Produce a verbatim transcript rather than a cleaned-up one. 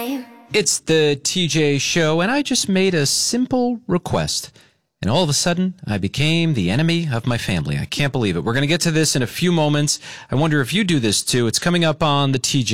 It's the T J Show, and I just made a simple request. And all of a sudden, I became the enemy of my family. I can't believe it. We're going to get to this in a few moments. I wonder if you do this too. It's coming up on the T J